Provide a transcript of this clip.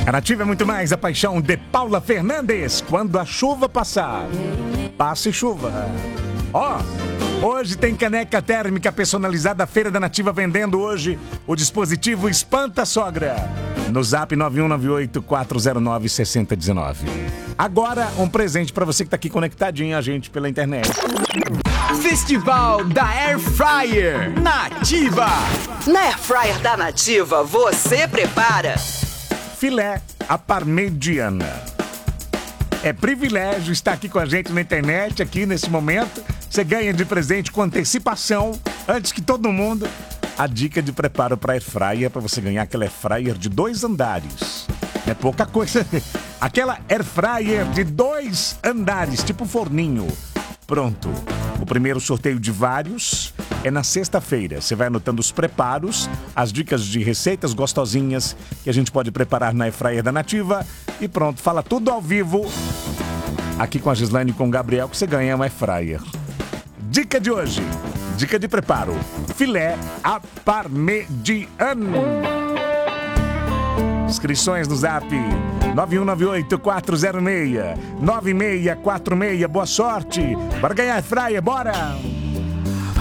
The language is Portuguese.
A Nativa é muito mais a paixão de Paula Fernandes. Quando a chuva passar, passe chuva. Hoje tem caneca térmica personalizada. Feira da Nativa vendendo hoje o dispositivo Espanta Sogra. No zap 9198-409-6019. Agora, um presente para você que tá aqui conectadinho a gente pela internet. Festival da Air Fryer Nativa. Na Air Fryer da Nativa, você prepara Filé à parmegiana. É privilégio estar aqui com a gente na internet, aqui nesse momento. Você ganha de presente com antecipação, antes que todo mundo. A dica de preparo para Air Fryer, para você ganhar aquela Air Fryer de 2 andares. É pouca coisa. Aquela Air Fryer de 2 andares, tipo forninho. Pronto. O primeiro sorteio de vários é na sexta-feira. Você vai anotando os preparos, as dicas de receitas gostosinhas que a gente pode preparar na Air Fryer da Nativa. E pronto, fala tudo ao vivo aqui com a Gislaine e com o Gabriel que você ganha uma Air Fryer. Dica de hoje, dica de preparo, filé à parmegiana. Inscrições no zap 9198-406-9646. Boa sorte, bora ganhar Air Fryer, bora!